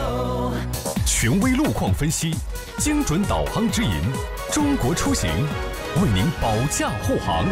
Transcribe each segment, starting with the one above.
权威路况分析，精准导航指引，中国出行为您保驾护航。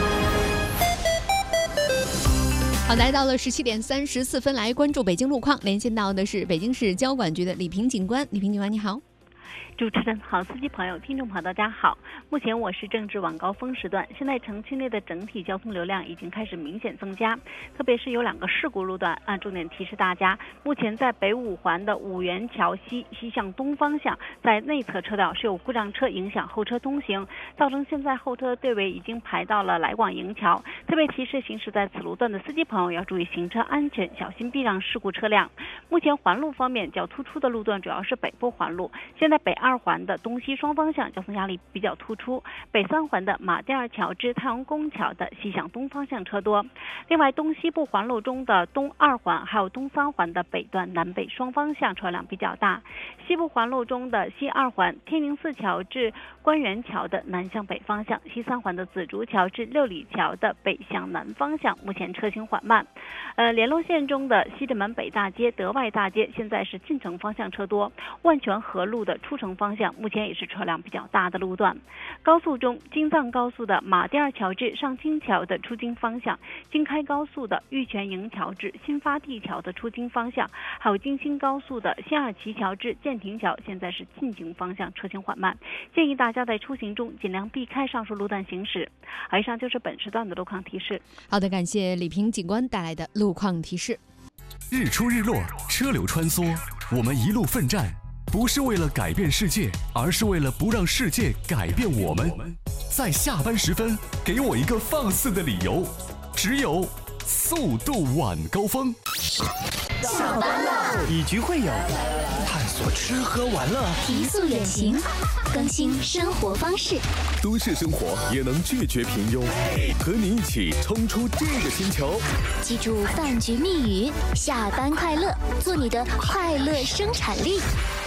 好，来到了17:34，来关注北京路况，连线到的是北京市交管局的李平警官。李平警官你好。 主持人好，司机朋友、听众朋友大家好。目前我市正值晚高峰时段，现在城区内的整体交通流量已经开始明显增加，特别是有2个事故路段重点提示大家，目前在北五环的五元桥西向东方向，在内侧车道是有故障车影响后车通行，造成现在后车队尾已经排到了来广营桥。特别提示行驶在此路段的司机朋友要注意行车安全，小心避让事故车辆。目前环路方面较突出的路段主要是北部环路，现在北2环的东西双方向交通压力比较突出，北3环的马甸二桥至太阳宫桥的西向东方向车多。另外东西部环路中的东2环还有东3环的北段南北双方向车辆比较大，西部环路中的西2环天宁寺桥至官园桥的南向北方向，西3环的紫竹桥至六里桥的北向南方向目前车行缓慢。联络线中的西直门北大街、德外大街现在是进城方向车多，万泉河路的出城方向目前也是车辆比较大的路段。高速中京藏高速的马甸二桥至上京桥的出京方向，京开高速的玉泉营桥至新发地桥的出京方向，还有京新高速的新二旗桥至建亭桥现在是进京方向车行缓慢，建议大家在出行中尽量避开上述路段行驶。以上就是本时段的路况提示。 好的，感谢李平警官带来的路况提示。 日出日落，车流穿梭，我们一路奋战，不是为了改变世界，而是为了不让世界改变我们。在下班时分，给我一个放肆的理由，只有速度晚高峰。 下班了，以局会友，探索吃喝玩乐， 提速远行，更新生活方式。 都市生活也能拒绝平庸，和你一起冲出这个星球。 记住饭局密语：下班快乐，做你的快乐生产力。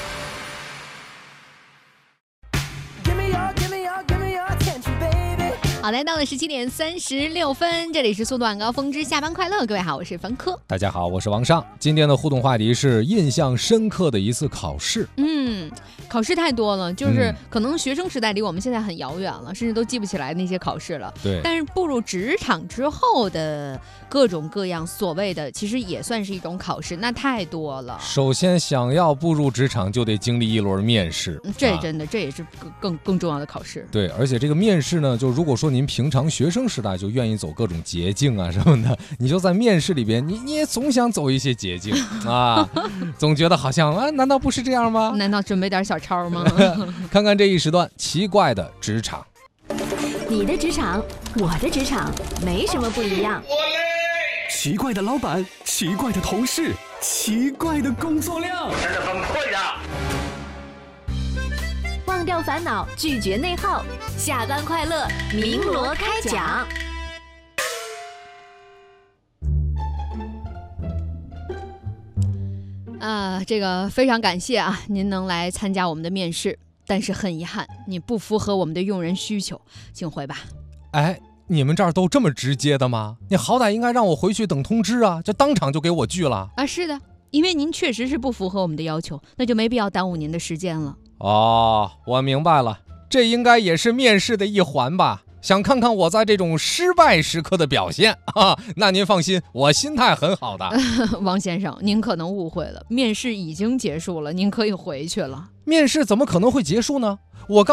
好，来到了17:36，这里是速度晚高峰之下班快乐。各位好，我是凡科。 大家好，我是王尚。今天的互动话题是印象深刻的一次考试。 考试太多了，就是可能学生时代离我们现在很遥远了，甚至都记不起来那些考试了。 对。 但是步入职场之后的各种各样所谓的，其实也算是一种考试，那太多了。 首先，想要步入职场，就得经历一轮面试。 这真的，这也是更重要的考试。 对，而且这个面试呢，就如果说您平常学生时代就愿意走各种捷径啊什么的，你就在面试里边，你也总想走一些捷径啊，总觉得好像难道不是这样吗？ 难道准备点小抄吗？ 看看这一时段奇怪的职场。 你的职场，我的职场，没什么不一样。 奇怪的老板，奇怪的同事，奇怪的工作量， 真的崩溃呀！ 忘掉烦恼，拒绝内耗，下班快乐，鸣锣开讲。 这个非常感谢啊，您能来参加我们的面试，但是很遗憾，你不符合我们的用人需求，请回吧。 哎，你们这儿都这么直接的吗？你好歹应该让我回去等通知啊，这当场就给我拒了啊？是的，因为您确实是不符合我们的要求，那就没必要耽误您的时间了。 哦，我明白了，这应该也是面试的一环吧？想看看我在这种失败时刻的表现啊？那您放心，我心态很好的。 王先生，您可能误会了，面试已经结束了，您可以回去了。 面试怎么可能会结束呢？我刚